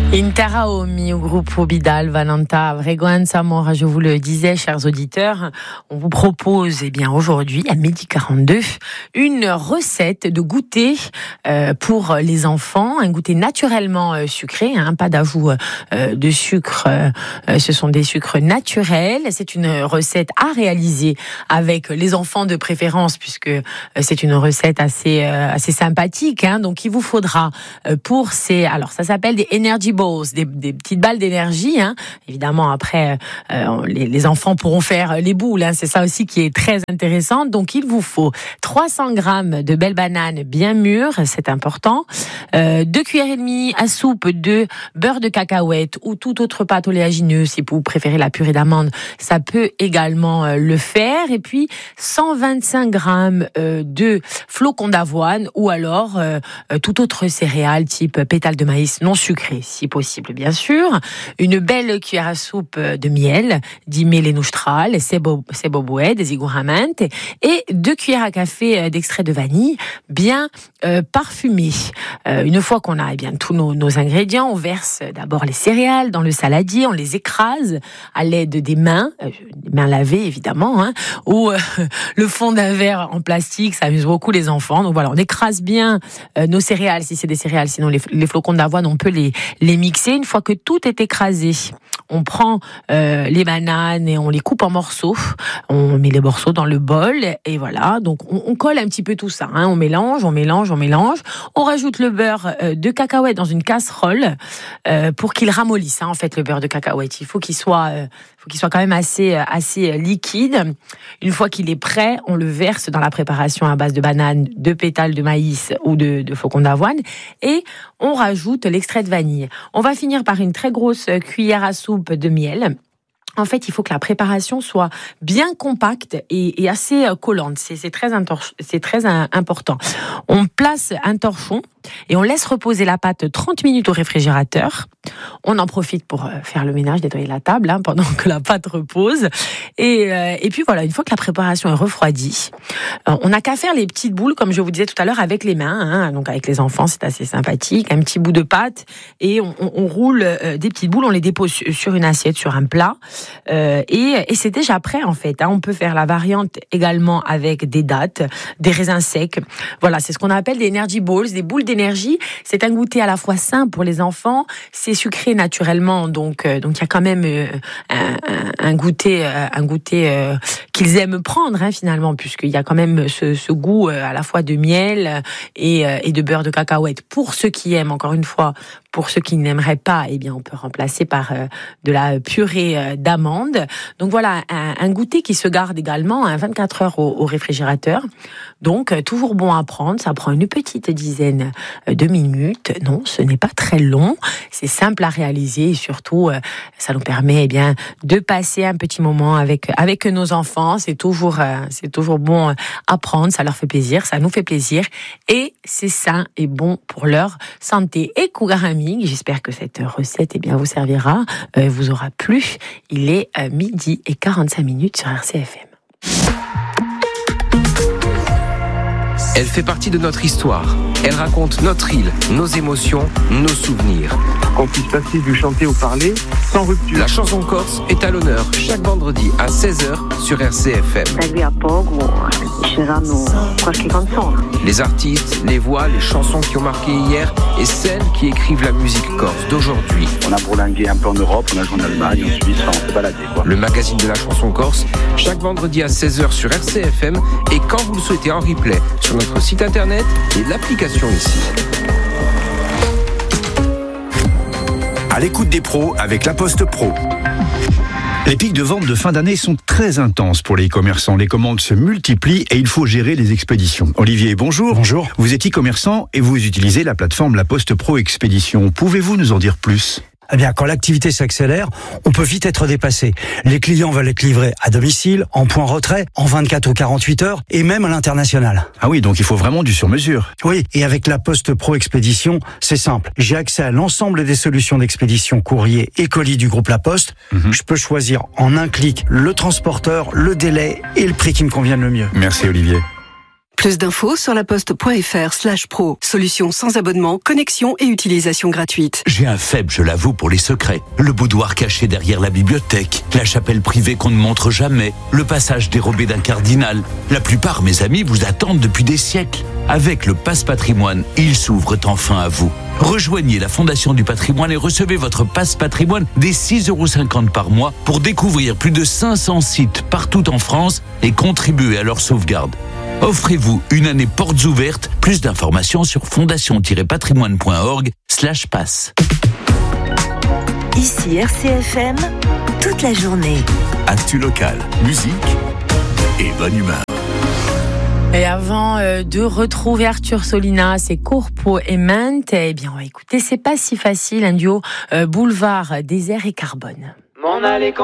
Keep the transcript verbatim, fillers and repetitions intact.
Interaomi au groupe Bidal, Valenta, Vregoan, Samora, je vous le disais, chers auditeurs, on vous propose, eh bien, aujourd'hui, à midi quarante-deux, une recette de goûter euh, pour les enfants, un goûter naturellement euh, sucré, hein, pas d'ajout euh, de sucre, euh, ce sont des sucres naturels. C'est une recette à réaliser avec les enfants de préférence, puisque euh, c'est une recette assez, euh, assez sympathique, hein, donc il vous faudra euh, pour ces, alors ça s'appelle des Energy Balls, des, des petites balles d'énergie, hein. Évidemment après euh, les, les enfants pourront faire les boules, hein. C'est ça aussi qui est très intéressant. Donc il vous faut trois cents grammes de belles bananes bien mûres, c'est important, euh, deux cuillères et demie à soupe de beurre de cacahuète ou toute autre pâte oléagineuse, si vous préférez la purée d'amande, ça peut également euh, le faire. Et puis cent vingt-cinq grammes euh, de flocons d'avoine ou alors euh, toute autre céréale type pétales de maïs non sucré, si possible bien sûr. Une belle cuillère à soupe de miel, di mele nostrale, sebo, sebo bouet, des igouramentes, et deux cuillères à café d'extrait de vanille, bien euh, parfumé. Euh, une fois qu'on a eh bien tous nos, nos ingrédients, on verse d'abord les céréales dans le saladier, on les écrase à l'aide des mains, euh, des mains lavées évidemment, hein, ou euh, le fond d'un verre en plastique, ça amuse beaucoup les enfants. Donc voilà, on écrase bien euh, nos céréales, si c'est des céréales, sinon les, les flocons d'avoine, on peut les, les mixer. Une fois que tout est écrasé, on prend euh, les bananes et on les coupe en morceaux. On met les morceaux dans le bol et voilà. Donc on, on colle un petit peu tout ça, hein. On mélange, on mélange, on mélange. On rajoute le beurre euh, de cacahuète dans une casserole euh, pour qu'il ramollisse. Hein, en fait, le beurre de cacahuète, il faut qu'il soit, euh, faut qu'il soit quand même assez, assez liquide. Une fois qu'il est prêt, on le verse dans la préparation à base de bananes, de pétales de maïs ou de, de flocons d'avoine et on rajoute l'extrait de vanille. On va finir par une très grosse cuillère à soupe de miel. En fait, il faut que la préparation soit bien compacte et, et assez collante. C'est, c'est, très, intor- c'est très important. On place un torchon et on laisse reposer la pâte trente minutes au réfrigérateur. On en profite pour faire le ménage, nettoyer la table, hein, pendant que la pâte repose. Et, euh, et puis voilà, une fois que la préparation est refroidie, euh, on n'a qu'à faire les petites boules, comme je vous disais tout à l'heure, avec les mains. Hein, donc avec les enfants, c'est assez sympathique. Un petit bout de pâte et on, on, on roule euh, des petites boules, on les dépose sur une assiette, sur un plat. Euh, et, et c'est déjà prêt en fait. Hein. On peut faire la variante également avec des dattes, des raisins secs. Voilà, c'est ce qu'on appelle des energy balls, des boules d'énergie. C'est un goûter à la fois sain pour les enfants, c'est sucré naturellement, donc euh, donc il y a quand même euh, un, un, un goûter, euh, un goûter euh, qu'ils aiment prendre, hein, finalement, puisqu'il y a quand même ce, ce goût euh, à la fois de miel et, euh, et de beurre de cacahuète. Pour ceux qui aiment, encore une fois, pour ceux qui n'aimeraient pas, eh bien on peut remplacer par euh, de la purée euh, d'amande. Donc voilà, un, un goûter qui se garde également à hein, vingt-quatre heures au, au réfrigérateur. Donc euh, toujours bon à prendre, ça prend une petite dizaine de minutes. Non, ce n'est pas très long, c'est simple à réaliser et surtout euh, ça nous permet eh bien de passer un petit moment avec avec nos enfants. C'est toujours euh, c'est toujours bon à prendre, ça leur fait plaisir, ça nous fait plaisir et c'est sain et bon pour leur santé. Et Kougarami, j'espère que cette recette eh bien, vous servira, euh, vous aura plu. Il est euh, midi et quarante-cinq minutes sur R C F M. Elle fait partie de notre histoire. Elle raconte notre île, nos émotions, nos souvenirs. Qu'on puisse passer du chanter au parler sans rupture. La chanson corse est à l'honneur chaque vendredi à seize heures sur R C F M. Les artistes, les voix, les chansons qui ont marqué hier et celles qui écrivent la musique corse d'aujourd'hui. On a bourlingué un peu en Europe, on a joué en Allemagne, en Suisse, on s'est baladé, quoi. Le magazine de la chanson corse, chaque vendredi à seize heures sur R C F M et quand vous le souhaitez en replay sur notre site internet et l'application ici. À l'écoute des pros avec La Poste Pro. Les pics de vente de fin d'année sont très intenses pour les e-commerçants. Les commandes se multiplient et il faut gérer les expéditions. Olivier, bonjour. Bonjour. Vous êtes e-commerçant et vous utilisez la plateforme La Poste Pro Expédition. Pouvez-vous nous en dire plus ? Eh bien, quand l'activité s'accélère, on peut vite être dépassé. Les clients veulent être livrés à domicile, en point retrait, en vingt-quatre ou quarante-huit heures, et même à l'international. Ah oui, donc il faut vraiment du sur-mesure. Oui, et avec la Poste Pro Expédition, c'est simple. J'ai accès à l'ensemble des solutions d'expédition courrier et colis du groupe La Poste. Mm-hmm. Je peux choisir en un clic le transporteur, le délai et le prix qui me convienne le mieux. Merci Olivier. Plus d'infos sur laposte.fr slash pro. Solution sans abonnement, connexion et utilisation gratuite. J'ai un faible, je l'avoue, pour les secrets. Le boudoir caché derrière la bibliothèque, la chapelle privée qu'on ne montre jamais, le passage dérobé d'un cardinal. La plupart, mes amis, vous attendent depuis des siècles. Avec le Passe Patrimoine, ils s'ouvrent enfin à vous. Rejoignez la Fondation du Patrimoine et recevez votre Passe Patrimoine dès six euros cinquante par mois pour découvrir plus de cinq cents sites partout en France et contribuer à leur sauvegarde. Offrez-vous une année portes ouvertes. Plus d'informations sur fondation-patrimoine.org slash passe. Ici R C F M, toute la journée. Actu local, musique et bonne humeur. Et avant euh, de retrouver Arthur Solinas et Corpo et Mente, eh bien, on va écouter C'est pas si facile, un duo euh, boulevard, désert et carbone. M'en aller